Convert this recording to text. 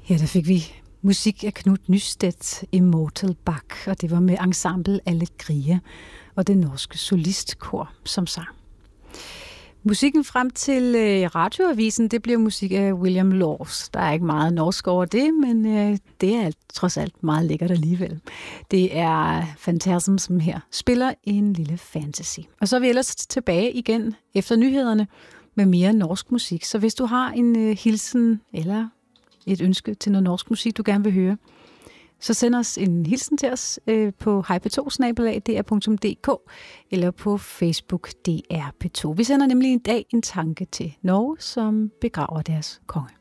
Ja, der fik vi musik af Knut Nystedt, Immortal Bach, og det var med ensemble Allegria og det norske solistkor som sang. Musikken frem til radioavisen, det bliver musik af William Laws. Der er ikke meget norsk over det, men det er trods alt meget lækkert alligevel. Det er Phantasm, som her spiller en lille fantasy. Og så er vi ellers tilbage igen efter nyhederne med mere norsk musik. Så hvis du har en hilsen eller et ønske til noget norsk musik, du gerne vil høre, så send os en hilsen til os på hp2@dr.dk eller på Facebook DRP2. Vi sender nemlig en dag en tanke til Norge, som begraver deres konge.